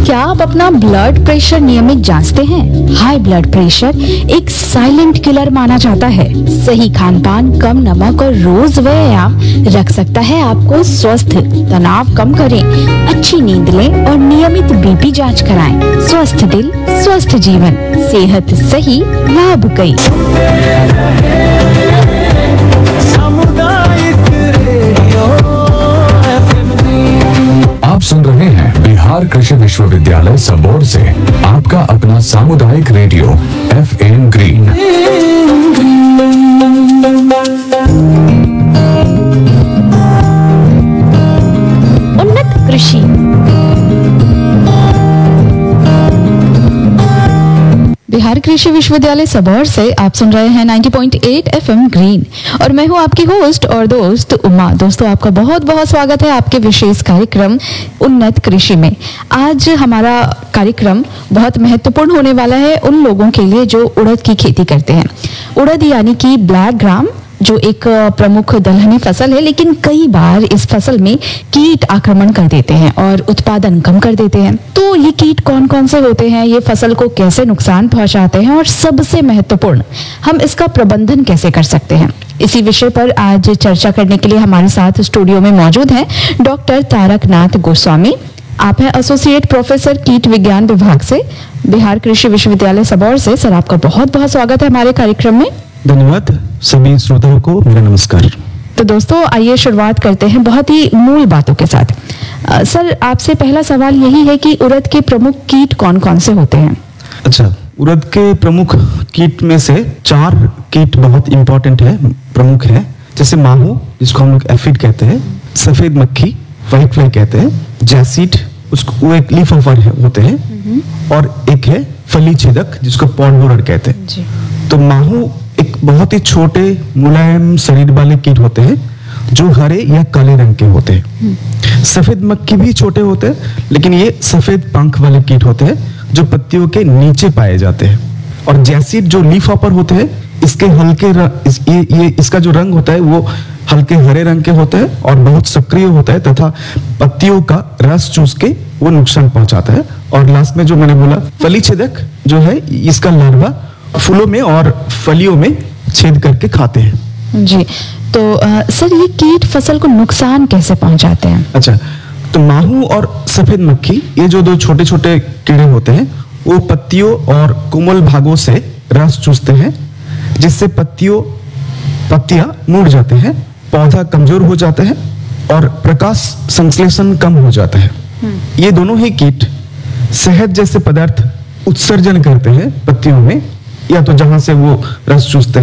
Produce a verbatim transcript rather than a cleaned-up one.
क्या आप अपना ब्लड प्रेशर नियमित जांचते हैं? हाई ब्लड प्रेशर एक साइलेंट किलर माना जाता है। सही खान पान, कम नमक और रोज व्यायाम रख सकता है आपको स्वस्थ। तनाव कम करें, अच्छी नींद लें और नियमित बीपी जांच कराएं। स्वस्थ दिल, स्वस्थ जीवन, सेहत सही, लाभ कई। आप सुन रहे हैं बिहार कृषि विश्वविद्यालय सबौर से आपका अपना सामुदायिक रेडियो एफ एम ग्रीन। उन्नत कृषि। बिहार कृषि विश्वविद्यालय सबौर से आप सुन रहे हैं नब्बे पॉइंट आठ एफएम ग्रीन और मैं हूं आपकी होस्ट और दोस्त उमा। दोस्तों, आपका बहुत बहुत स्वागत है आपके विशेष कार्यक्रम उन्नत कृषि में। आज हमारा कार्यक्रम बहुत महत्वपूर्ण होने वाला है उन लोगों के लिए जो उड़द की खेती करते हैं। उड़द यानी कि ब्लैक ग्राम, जो एक प्रमुख दलहनी फसल है, लेकिन कई बार इस फसल में कीट आक्रमण कर देते हैं और उत्पादन कम कर देते हैं। तो ये कीट कौन कौन से होते हैं, ये फसल को कैसे नुकसान पहुंचाते हैं और सबसे महत्वपूर्ण, हम इसका प्रबंधन कैसे कर सकते हैं, इसी विषय पर आज चर्चा करने के लिए हमारे साथ स्टूडियो में मौजूद हैं डॉक्टर तारकनाथ गोस्वामी। आप हैं एसोसिएट प्रोफेसर कीट विज्ञान विभाग से, बिहार कृषि विश्वविद्यालय सबौर से। सर, आपका बहुत बहुत स्वागत है हमारे कार्यक्रम में। धन्यवाद। सभी श्रोताओं को मेरा नमस्कार। तो दोस्तों, आइए शुरुआत करते हैं बहुत ही मूल बातों के साथ। आ, सर, आपसे पहला सवाल यही है कि उड़द के प्रमुख कीट कौन कौन से होते हैं? अच्छा, उड़द के प्रमुख कीट में से चार कीट बहुत इंपॉर्टेंट है, प्रमुख है। जैसे माहू, जिसको हम लोग एफिड कहते हैं, सफेद मक्खी, व्हाइट फ्लाई कहते हैं, जैसीड, उसको वो एक लीफ ऑफर होते हैं, और एक है फली छेदक, जिसको पॉड बोरर कहते हैं जी। तो माहू एक बहुत ही छोटे मुलायम शरीर वाले कीट होते हैं जो हरे या काले रंग के होते हैं। सफेद मक्खी भी छोटे होते हैं, लेकिन ये सफेद पंख वाले कीट होते हैं जो पत्तियों के नीचे पाए जाते हैं। और जैसीड जो लीफ हॉपर होते हैं, इसके हल्के इस, ये, ये इसका जो रंग होता है वो हल्के हरे रंग के होते हैं और बहुत सक्रिय होता है तथा पत्तियों का रस चूस के वो नुकसान पहुंचाता है। और लास्ट में जो मैंने बोला फली छेदक जो है, इसका लार्वा फूलों में और फलियों में छेद करके खाते हैं जी। तो आ, सर, ये कीट फसल को नुकसान कैसे पहुंचाते हैं? अच्छा, तो माहू और सफेद मक्खी, ये जो दो छोटे छोटे कीड़े होते हैं, वो पत्तियों और कोमल भागों से रस चूसते हैं, जिससे पत्तियों पत्तियां मुड़ जाते हैं, पौधा कमजोर हो जाता है और प्रकाश संश्लेषण कम हो जाता है। ये दोनों ही कीट शहद जैसे पदार्थ उत्सर्जन करते हैं पत्तियों में, या तो जहां से वो रस चूसते हैं